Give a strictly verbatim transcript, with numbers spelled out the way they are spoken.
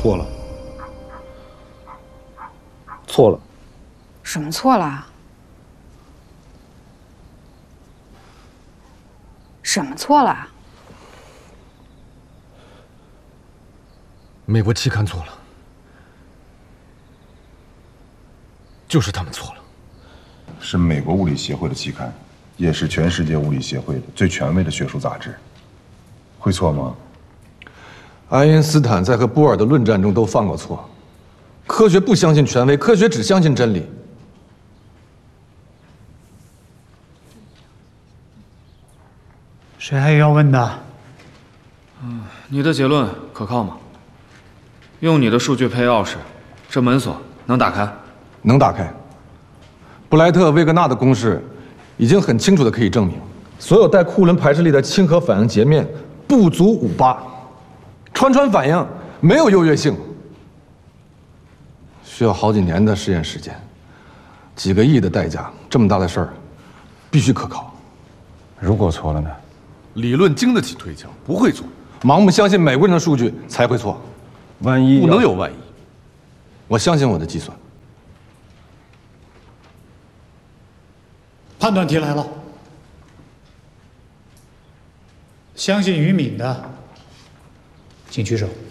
错了，错了。 什么错了？什么错了？ 美国期刊错了，就是他们错了。 是美国物理协会的期刊，也是全世界物理协会的最权威的学术杂志，会错吗？ 爱因斯坦在和波尔的论战中都犯过错。科学不相信权威，科学只相信真理。 谁还有要问的？ 嗯，你的结论可靠吗？用你的数据配钥匙，这门锁能打开？ 能打开。布莱特维格纳的公式已经很清楚的可以证明，所有带库仑排斥力的亲核反应截面不足五八，穿穿反应没有优越性，需要好几年的实验时间，几个亿的代价，这么大的事儿，必须可靠。 如果错了呢？ 理论经得起推敲，不会错。盲目相信美国人的数据才会错， 万一不能有万一。我相信我的计算。 判断题来了，相信于敏的，请举手。